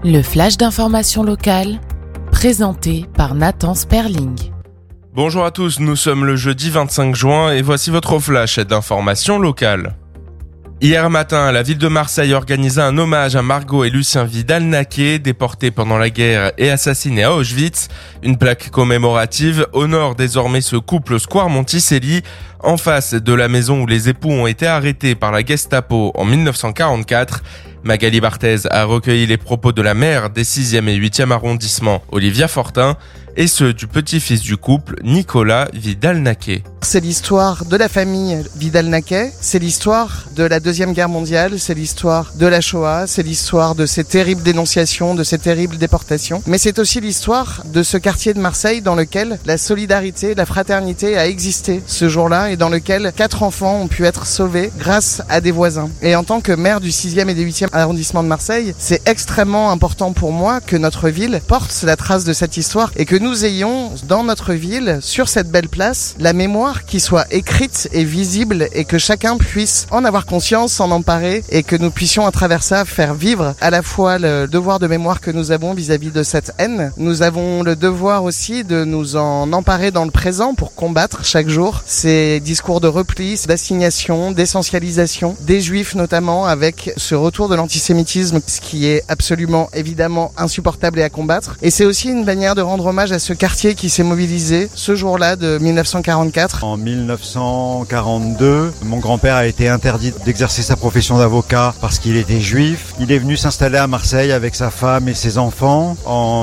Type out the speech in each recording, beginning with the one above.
Le flash d'information locale, présenté par Nathan Sperling. Bonjour à tous, nous sommes le jeudi 25 juin et voici votre flash d'information locale. Hier matin, la ville de Marseille organisa un hommage à Margot et Lucien Vidal-Naquet, déportés pendant la guerre et assassinés à Auschwitz. Une plaque commémorative honore désormais ce couple square Monticelli, en face de la maison où les époux ont été arrêtés par la Gestapo en 1944. Magali Barthez a recueilli les propos de la maire des 6e et 8e arrondissements, Olivia Fortin, et ceux du petit-fils du couple, Nicolas Vidal-Naquet. C'est l'histoire de la famille Vidal-Naquet, c'est l'histoire de la Deuxième Guerre mondiale, c'est l'histoire de la Shoah, c'est l'histoire de ces terribles dénonciations, de ces terribles déportations. Mais c'est aussi l'histoire de ce quartier de Marseille dans lequel la solidarité, la fraternité a existé ce jour-là et dans lequel 4 enfants ont pu être sauvés grâce à des voisins. Et en tant que maire du 6e et du 8e arrondissement de Marseille, c'est extrêmement important pour moi que notre ville porte la trace de cette histoire et que nous ayons dans notre ville, sur cette belle place, la mémoire qui soit écrite et visible et que chacun puisse en avoir conscience, s'en emparer et que nous puissions à travers ça faire vivre à la fois le devoir de mémoire que nous avons vis-à-vis de cette haine. Nous avons le devoir aussi de nous en emparer dans le présent pour combattre chaque jour ces discours de repli, d'assignation, d'essentialisation des juifs notamment avec ce retour de l'antisémitisme, ce qui est absolument évidemment insupportable et à combattre. Et c'est aussi une manière de rendre hommage à ce quartier qui s'est mobilisé ce jour-là de 1944. En 1942, mon grand-père a été interdit d'exercer sa profession d'avocat parce qu'il était juif. Il est venu s'installer à Marseille avec sa femme et ses enfants. En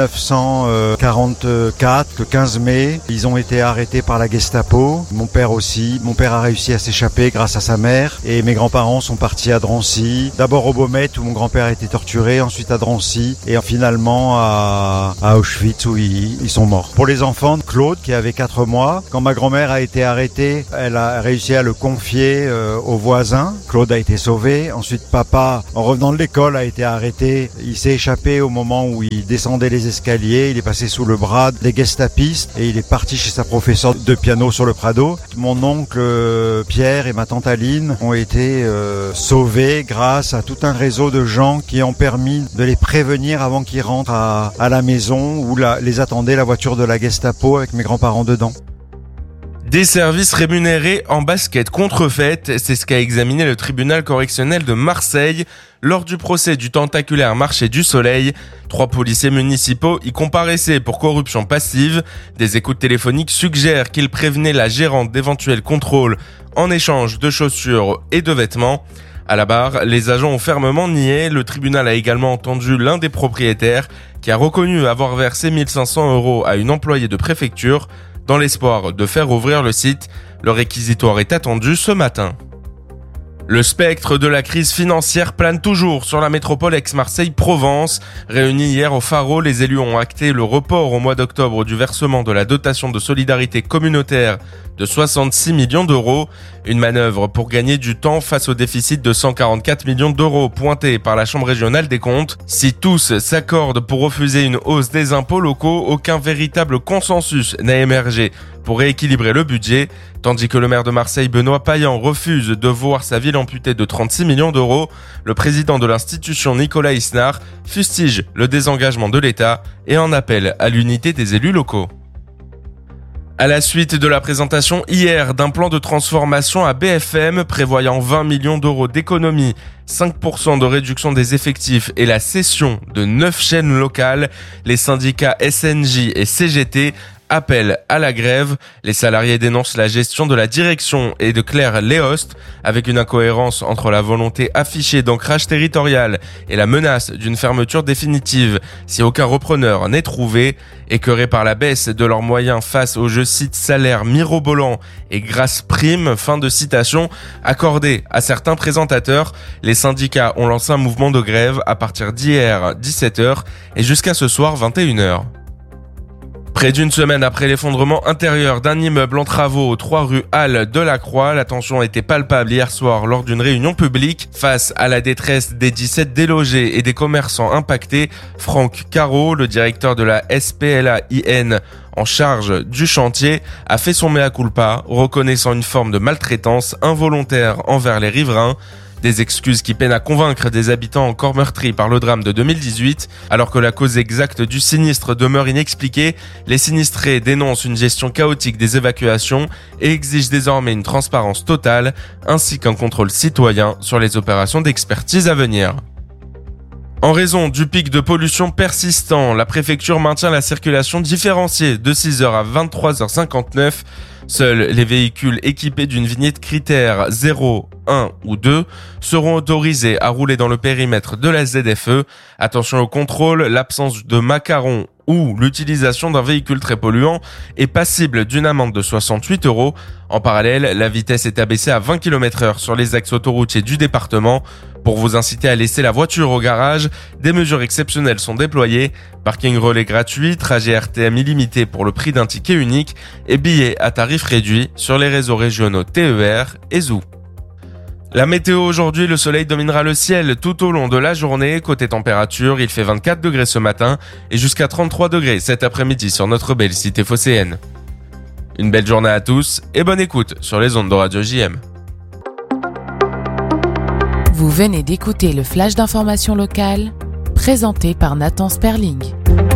1944, le 15 mai, ils ont été arrêtés par la Gestapo. Mon père aussi. Mon père a réussi à s'échapper grâce à sa mère. Et mes grands-parents sont partis à Drancy. D'abord au Baumette où mon grand-père a été torturé, ensuite à Drancy et finalement à Auschwitz où ils sont morts. Pour les enfants, Claude qui avait 4 mois, quand ma grand-mère a été arrêtée, elle a réussi à le confier aux voisins. Claude a été sauvé. Ensuite, papa, en revenant de l'école, a été arrêté. Il s'est échappé au moment où il descendait les escaliers. Il est passé sous le bras des gestapistes et il est parti chez sa professeure de piano sur le Prado. Mon oncle Pierre et ma tante Aline ont été sauvés grâce à tout un réseau de gens qui ont permis de les prévenir avant qu'ils rentrent à la maison où les attendait la voiture de la Gestapo avec mes grands-parents dedans. Des services rémunérés en basket contrefaite, c'est ce qu'a examiné le tribunal correctionnel de Marseille lors du procès du tentaculaire marché du Soleil. 3 policiers municipaux y comparaissaient pour corruption passive. Des écoutes téléphoniques suggèrent qu'ils prévenaient la gérante d'éventuels contrôles en échange de chaussures et de vêtements. À la barre, les agents ont fermement nié. Le tribunal a également entendu l'un des propriétaires qui a reconnu avoir versé 1 500 € à une employée de préfecture dans l'espoir de faire ouvrir le site. Le réquisitoire est attendu ce matin. Le spectre de la crise financière plane toujours sur la métropole Aix-Marseille-Provence. Réunis hier au Pharo, les élus ont acté le report au mois d'octobre du versement de la dotation de solidarité communautaire de 66 millions d'euros. Une manœuvre pour gagner du temps face au déficit de 144 millions d'euros pointé par la Chambre régionale des comptes. Si tous s'accordent pour refuser une hausse des impôts locaux, aucun véritable consensus n'a émergé pour rééquilibrer le budget, tandis que le maire de Marseille, Benoît Payan, refuse de voir sa ville amputée de 36 millions d'euros. Le président de l'institution, Nicolas Isnard, fustige le désengagement de l'État et en appelle à l'unité des élus locaux. À la suite de la présentation hier d'un plan de transformation à BFM prévoyant 20 millions d'euros d'économies, 5% de réduction des effectifs et la cession de 9 chaînes locales, les syndicats SNJ et CGT appellent à la grève. Les salariés dénoncent la gestion de la direction et de Claire Léost, avec une incohérence entre la volonté affichée d'ancrage territorial et la menace d'une fermeture définitive si aucun repreneur n'est trouvé. Écœurés par la baisse de leurs moyens face aux, je cite, salaires mirobolants et grasses primes, fin de citation, accordées à certains présentateurs, les syndicats ont lancé un mouvement de grève à partir d'hier 17h et jusqu'à ce soir 21h. Près d'une semaine après l'effondrement intérieur d'un immeuble en travaux aux 3 rue Halle de la Croix, la tension était palpable hier soir lors d'une réunion publique. Face à la détresse des 17 délogés et des commerçants impactés, Franck Caro, le directeur de la SPLAIN en charge du chantier, a fait son mea culpa, reconnaissant une forme de maltraitance involontaire envers les riverains. Des excuses qui peinent à convaincre des habitants encore meurtris par le drame de 2018. Alors que la cause exacte du sinistre demeure inexpliquée, les sinistrés dénoncent une gestion chaotique des évacuations et exigent désormais une transparence totale, ainsi qu'un contrôle citoyen sur les opérations d'expertise à venir. En raison du pic de pollution persistant, la préfecture maintient la circulation différenciée de 6h à 23h59. Seuls les véhicules équipés d'une vignette critère 0, 1 ou 2 seront autorisés à rouler dans le périmètre de la ZFE. Attention au contrôle, l'absence de macarons ou l'utilisation d'un véhicule très polluant est passible d'une amende de 68 €. En parallèle, la vitesse est abaissée à 20 km/h sur les axes autoroutiers du département. Pour vous inciter à laisser la voiture au garage, des mesures exceptionnelles sont déployées. Parking relais gratuit, trajet RTM illimité pour le prix d'un ticket unique et billets à tarif réduit sur les réseaux régionaux TER et ZOO. La météo aujourd'hui, le soleil dominera le ciel tout au long de la journée. Côté température, il fait 24 degrés ce matin et jusqu'à 33 degrés cet après-midi sur notre belle cité phocéenne. Une belle journée à tous et bonne écoute sur les ondes de Radio JM. Vous venez d'écouter le flash d'information locale, présenté par Nathan Sperling.